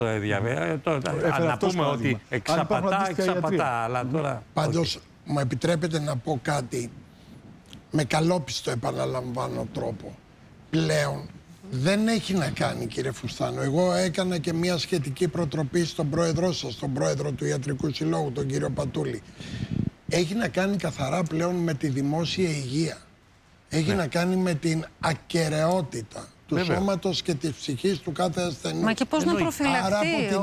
Να πούμε ότι εξαπατά, αλλά τώρα... Πάντως, μου επιτρέπετε να πω κάτι με καλόπιστο, επαναλαμβάνω, τρόπο. Πλέον δεν έχει να κάνει, κύριε Φουστάνο. Εγώ έκανα και μια σχετική προτροπή στον πρόεδρό σας, τον πρόεδρο του Ιατρικού Συλλόγου, τον κύριο Πατούλη. Έχει να κάνει καθαρά πλέον με τη δημόσια υγεία. Έχει να κάνει με την ακεραιότητα του σώματος και της ψυχής του κάθε ασθενή. Μα και πώς να προφυλαχθεί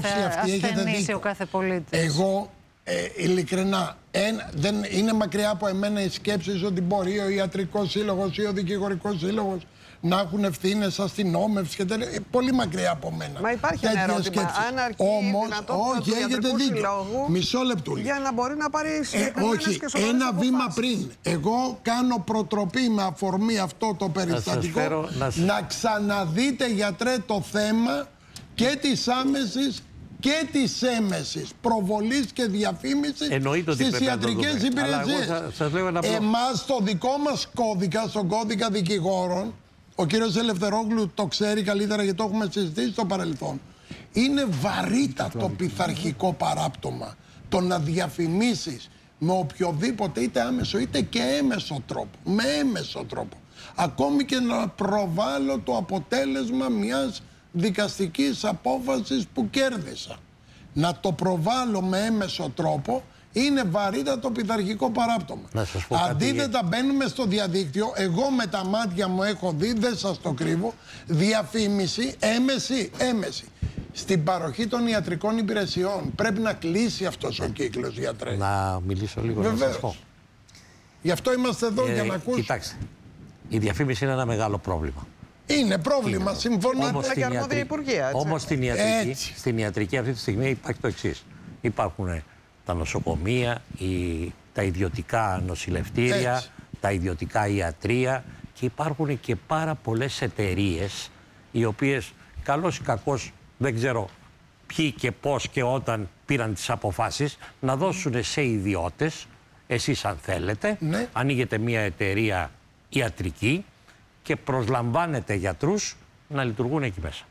ο κάθε πολίτης. Εγώ, ειλικρινά, δεν είναι μακριά από εμένα οι σκέψεις ότι μπορεί ο Ιατρικός Σύλλογος ή ο Δικηγορικός Σύλλογος να έχουν ευθύνες αστυνόμευση και τέτοια. Πολύ μακριά από μένα. Μα υπάρχει ένα ερώτημα. Αν αρκεί η δυνατότητα του Ιατρικού Συλλόγου, μισό λεπτό, για να μπορεί να πάρει συγκεκριμένες και σοβαρές ένα αποφάσεις. βήμα πριν. Εγώ κάνω προτροπή με αφορμή αυτό το περιστατικό να ξαναδείτε, γιατρέ, το θέμα και της άμεσης και της έμεσης προβολής και διαφήμισης στις ιατρικές υπηρεσίες. Εμάς, στο δικό μας κώδικα, στον κώδικα δικηγόρων, ο κύριος Ελευθερόγλου το ξέρει καλύτερα γιατί το έχουμε συζητήσει στο παρελθόν, είναι βαρύτατο πειθαρχικό παράπτωμα το να διαφημίσεις με οποιοδήποτε είτε άμεσο είτε και έμεσο τρόπο, με έμεσο τρόπο, ακόμη και να προβάλλω το αποτέλεσμα μιας δικαστικής απόφασης που κέρδισα. Να το προβάλλω με έμεσο τρόπο είναι βαρύτατο πειθαρχικό παράπτωμα. Αντίθετα, μπαίνουμε στο διαδίκτυο. Εγώ με τα μάτια μου έχω δει, δεν σας το κρύβω, διαφήμιση έμεση. Στην παροχή των ιατρικών υπηρεσιών πρέπει να κλείσει αυτός ο κύκλος, γιατρέ. Να μιλήσω λίγο. Βεβαίως. Γι' αυτό είμαστε εδώ για να ακούσουμε. Κοιτάξτε, η διαφήμιση είναι ένα μεγάλο πρόβλημα. Είναι πρόβλημα, συμφωνώ. Όμως στην ιατρική αυτή τη στιγμή υπάρχει το εξής. Υπάρχουν τα νοσοκομεία, τα ιδιωτικά νοσηλευτήρια, τα ιδιωτικά ιατρεία και υπάρχουν και πάρα πολλές εταιρείες οι οποίες καλώς ή κακώς δεν ξέρω ποιοι και πώς και όταν πήραν τις αποφάσεις να δώσουν σε ιδιώτες, εσείς αν θέλετε, ανοίγετε μια εταιρεία ιατρική και προσλαμβάνετε γιατρούς να λειτουργούν εκεί μέσα.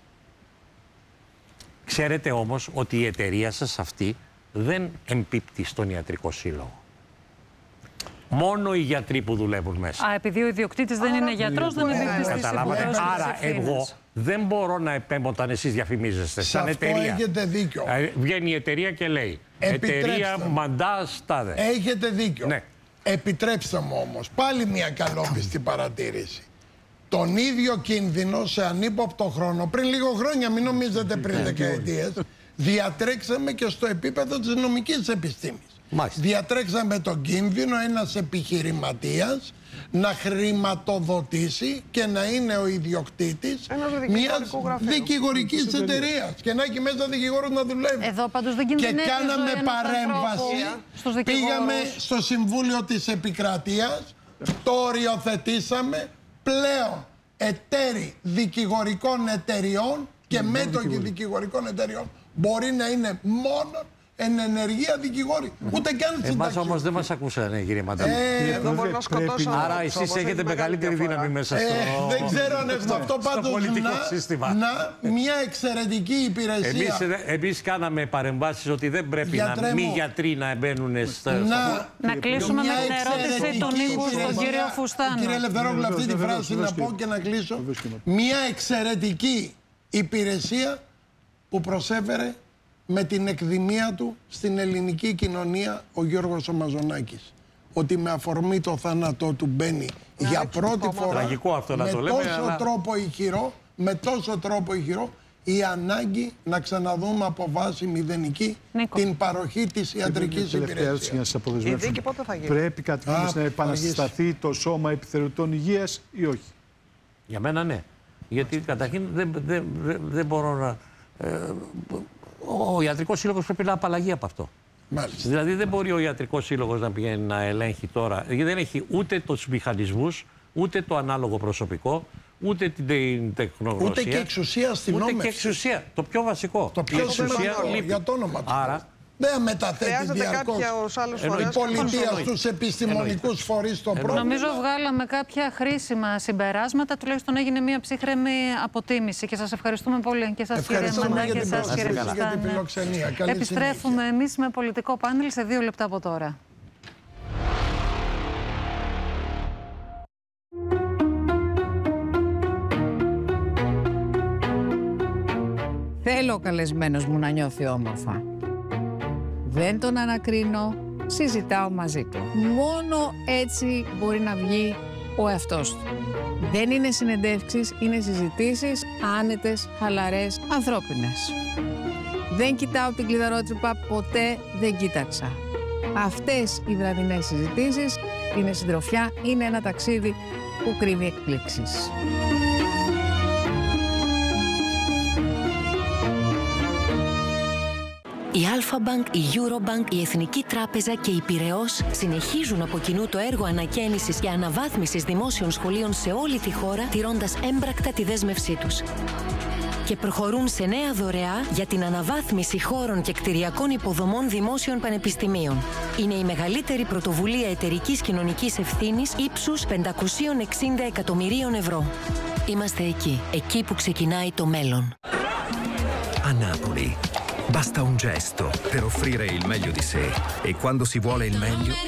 Ξέρετε όμως ότι η εταιρεία σας αυτή δεν εμπίπτει στον Ιατρικό Σύλλογο. Μόνο οι γιατροί που δουλεύουν μέσα. Επειδή ο ιδιοκτήτης δεν είναι γιατρός, δεν εμπίπτει στις υποχρεώσεις. Άρα εγώ δεν μπορώ να επέμβω όταν εσείς διαφημίζεστε σαν εταιρεία. Έχετε δίκιο. Βγαίνει η εταιρεία και λέει εταιρεία μαντάς τάδε. Έχετε δίκιο. Ναι. Επιτρέψτε μου όμως πάλι μια καλόπιστη παρατήρηση. Τον ίδιο κίνδυνο σε ανύποπτο χρόνο, πριν λίγο χρόνια, μην νομίζετε πριν δεκαετίες, διατρέξαμε και στο επίπεδο της νομικής επιστήμης. Διατρέξαμε τον κίνδυνο ένας επιχειρηματίας να χρηματοδοτήσει και να είναι ο ιδιοκτήτης μιας δικηγορικής εταιρείας και να έχει μέσα δικηγόρος να δουλεύει. Εδώ πάντως δεν και κινδυνεύει κάναμε παρέμβαση, πήγαμε στο Συμβούλιο της Επικρατείας, το οριοθετήσαμε. Πλέον εταίροι δικηγορικών εταιριών και μέτοχοι δικηγορικών εταιριών μπορεί να είναι μόνο εν ενεργεία δικηγόροι. Ούτε καν συνταξιούχοι. Εμάς όμως δεν μας ακούσανε, κύριε Μαντέλη. Εδώ μπορεί να σκοτώσουν. Άρα εσείς έχετε μεγαλύτερη δύναμη μέσα στο δεν ξέρω αν έχουμε αυτό πάντως πολιτικό σύστημα. Μια εξαιρετική υπηρεσία. Εμείς κάναμε παρεμβάσεις ότι δεν πρέπει μη γιατροί να μπαίνουν στο... Να κλείσουμε με την ερώτηση του Νίκου στον κύριο Φουστάνο. Κύριε Ελευθερόγλου, αυτή τη φράση να πω και να κλείσω. Μια εξαιρετική υπηρεσία που προσέφερε με την εκδημία του στην ελληνική κοινωνία ο Γιώργος ο Μαζονάκης. Ότι με αφορμή το θάνατό του μπαίνει για πρώτη φορά τραγικό αυτό να το λέμε, με τόσο τρόπο ηχηρό η ανάγκη να ξαναδούμε από βάση μηδενική την παροχή της ιατρικής υπηρεσίας. Η δίκη πότε θα γίνει? Πρέπει κάτι να επανασταθεί το σώμα επιθεωρητών υγείας ή όχι? Για μένα ναι. Γιατί καταρχήν δεν μπορώ να... Ο Ιατρικός Σύλλογος πρέπει να απαλλαγεί από αυτό. Μάλιστα. Δηλαδή δεν μπορεί ο Ιατρικός Σύλλογος να πηγαίνει να ελέγχει τώρα, γιατί δεν έχει ούτε τους μηχανισμούς, ούτε το ανάλογο προσωπικό, ούτε την τεχνογνωσία. Ούτε και εξουσία αστυνόμευση. Ούτε και εξουσία. Το πιο βασικό. Το πιο σημαντικό για το όνομα του. Άρα Δεν μεταθέτει διαρκώς η πολιτεία στους επιστημονικούς φορείς το πρόβλημα. Νομίζω βγάλαμε κάποια χρήσιμα συμπεράσματα, τουλάχιστον έγινε μια ψύχρεμη αποτίμηση και σας ευχαριστούμε πολύ και σας κύριε Μαντά και σας κύριε Φιστάνια. Επιστρέφουμε εμείς με πολιτικό πάνελ σε 2 λεπτά από τώρα. Θέλω ο καλεσμένος μου να νιώθει όμορφα. Δεν τον ανακρίνω, συζητάω μαζί του. Μόνο έτσι μπορεί να βγει ο εαυτός του. Δεν είναι συνεντεύξεις, είναι συζητήσεις άνετες, χαλαρές, ανθρώπινες. Δεν κοιτάω την κλειδαρότρυπα, ποτέ δεν κοίταξα. Αυτές οι βραδινές συζητήσεις είναι συντροφιά, είναι ένα ταξίδι που κρύβει εκπλήξεις. Η Αλφα-Μπανκ, η Eurobank, η Εθνική Τράπεζα και η Πειραιώς συνεχίζουν από κοινού το έργο ανακαίνησης και αναβάθμισης δημόσιων σχολείων σε όλη τη χώρα, τηρώντας έμπρακτα τη δέσμευσή τους. Και προχωρούν σε νέα δωρεά για την αναβάθμιση χώρων και κτηριακών υποδομών δημόσιων πανεπιστημίων. Είναι η μεγαλύτερη πρωτοβουλία εταιρικής κοινωνικής ευθύνης ύψους 560 εκατομμυρίων ευρώ. Είμαστε εκεί που ξεκινάει το μέλλον. A Napoli basta un gesto per offrire il meglio di sé e quando si vuole il meglio